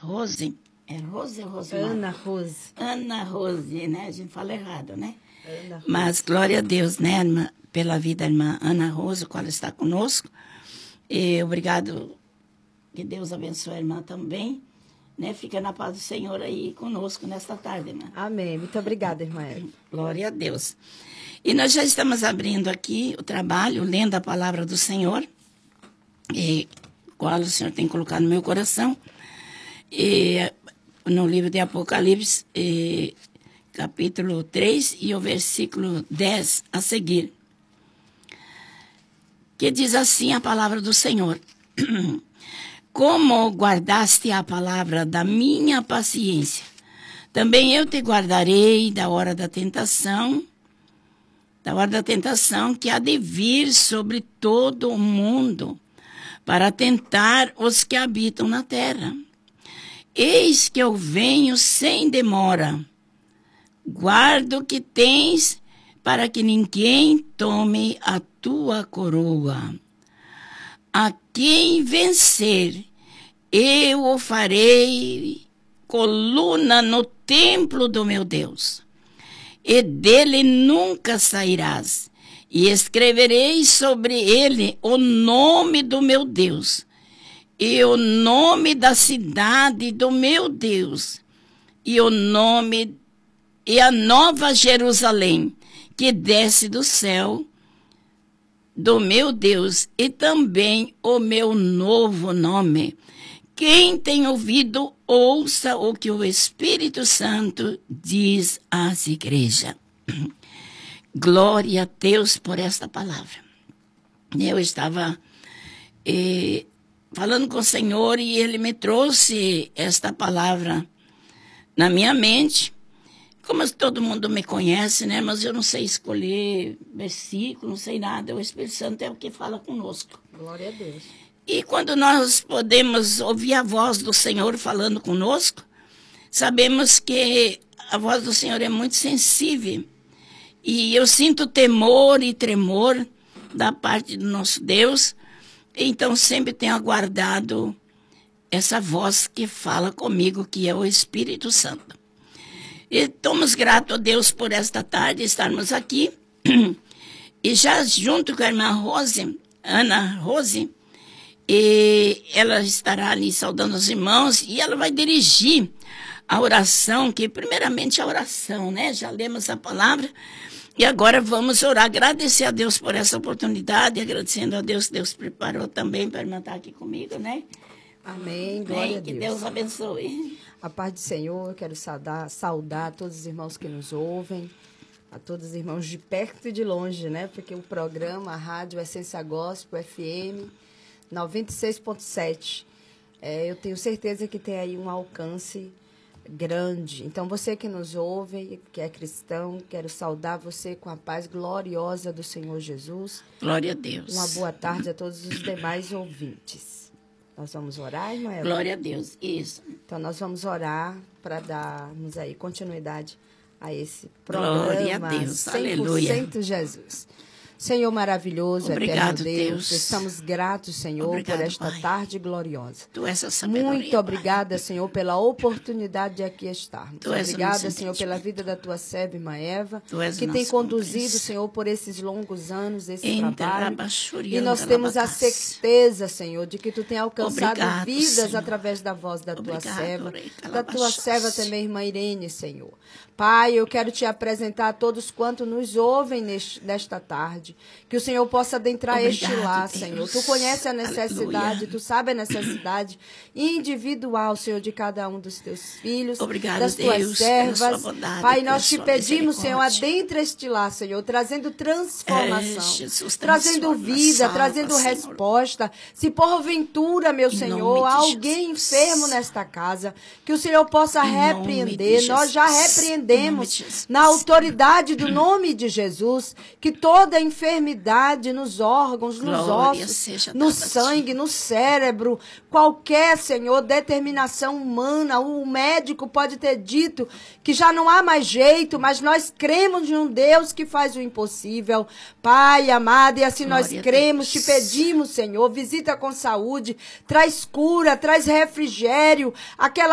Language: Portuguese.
Rose. É Rose ou Rose? Ana Rose. Ana Rose, né? A gente fala errado, né? Ana Rose. Mas glória a Deus, né, irmã, pela vida da irmã Ana Rose, qual está conosco. E obrigado, que Deus abençoe a irmã também. Né? Fica na paz do Senhor aí conosco nesta tarde, irmã. Amém. Muito obrigada, irmã Eva. Glória a Deus. E nós já estamos abrindo aqui o trabalho, lendo a palavra do Senhor, qual o Senhor tem colocado no meu coração. E no livro de Apocalipse, capítulo 3 e o versículo 10 a seguir, que diz assim a palavra do Senhor. Como guardaste a palavra da minha paciência, também eu te guardarei da hora da tentação que há de vir sobre todo o mundo, para tentar os que habitam na terra. Eis que eu venho sem demora. Guarda o que tens, para que ninguém tome a tua coroa. A quem vencer, eu o farei coluna no templo do meu Deus, e dele nunca sairás, e escreverei sobre ele o nome do meu Deus, e o nome da cidade do meu Deus, e a nova Jerusalém, que desce do céu, do meu Deus, e também o meu novo nome. Quem tem ouvido, ouça o que o Espírito Santo diz às igrejas. Glória a Deus por esta palavra. Eu estava falando com o Senhor e Ele me trouxe esta palavra na minha mente. Como todo mundo me conhece, né? Mas eu não sei escolher versículo, não sei nada. O Espírito Santo é o que fala conosco. Glória a Deus. E quando nós podemos ouvir a voz do Senhor falando conosco, sabemos que a voz do Senhor é muito sensível. E eu sinto temor e tremor da parte do nosso Deus. Então sempre tenho aguardado essa voz que fala comigo, que é o Espírito Santo. E estamos gratos a Deus por esta tarde estarmos aqui. E já junto com a irmã Rose, Ana Rose, e ela estará ali saudando os irmãos e ela vai dirigir a oração, que primeiramente a oração, né? Já lemos a palavra e agora vamos orar, agradecer a Deus por essa oportunidade, agradecendo a Deus que Deus preparou também para a irmã estar aqui comigo, né? Amém, glória a Deus. Que Deus abençoe. A paz do Senhor, eu quero saudar todos os irmãos que nos ouvem, a todos os irmãos de perto e de longe, né? Porque o programa, a rádio Essência Gospel FM 96.7, eu tenho certeza que tem aí um alcance grande. Então, você que nos ouve, que é cristão, quero saudar você com a paz gloriosa do Senhor Jesus. Glória a Deus. Uma boa tarde a todos os demais ouvintes. Nós vamos orar, irmã Eva? Glória a Deus, isso. Então, nós vamos orar para darmos aí continuidade a esse programa. Glória a Deus, 100% aleluia. Jesus. Senhor maravilhoso, obrigado, eterno Deus, Deus. Estamos gratos, Senhor, Obrigado, por esta Pai. tarde gloriosa. Tu és a sabedoria, Muito obrigada, Pai. Senhor, pela oportunidade de aqui estarmos. Tu és o Obrigada, nosso Senhor, pela vida da tua serva, irmã Eva, Tu és o que tem nosso conduzido, cúmplice. Senhor, por esses longos anos, esse Entra, trabalho. rabachurianda, E nós temos a rabacás. certeza, Senhor, de que tu tem alcançado Obrigado, vidas Senhor. através da voz da tua Obrigado, serva, Rei da tua Calabachás. serva também, irmã Irene, Senhor. Pai, eu quero te apresentar a todos quantos nos ouvem nesta tarde. Que o Senhor possa adentrar este Obrigado, lar, Deus. Senhor. Tu conhece a necessidade, Aleluia. tu sabe a necessidade individual, Senhor, de cada um dos teus filhos, Obrigado, das tuas Deus, servas. pela sua bondade, Pai, pela nós te sua pedimos, Senhor, misericórdia. adentra este lar, Senhor, trazendo transformação, Jesus, trazendo transforma, vida, salva, trazendo Senhor. resposta. Se porventura, meu Em Senhor, nome de há alguém Jesus. enfermo nesta casa, que o Senhor possa Em nome repreender. de Nós já Jesus. Em repreendemos nome de Jesus. na autoridade do nome de Jesus, que toda enfermidade nos órgãos, nos Glória ossos, seja no dada a ti. sangue, no cérebro, qualquer, Senhor, determinação humana, o médico pode ter dito que já não há mais jeito, mas nós cremos em um Deus que faz o impossível. Pai amado, e assim nós Glória a cremos, Deus. te pedimos, Senhor, visita com saúde, traz cura, traz refrigério, aquela